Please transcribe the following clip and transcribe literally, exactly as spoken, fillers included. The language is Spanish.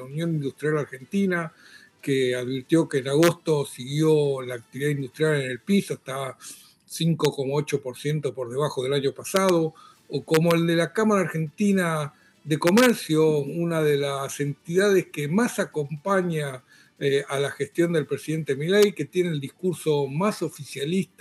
la Unión Industrial Argentina, que advirtió que en agosto siguió la actividad industrial en el piso, estaba cinco coma ocho por ciento por debajo del año pasado, o como el de la Cámara Argentina de Comercio, una de las entidades que más acompaña eh, a la gestión del presidente Milei, que tiene el discurso más oficialista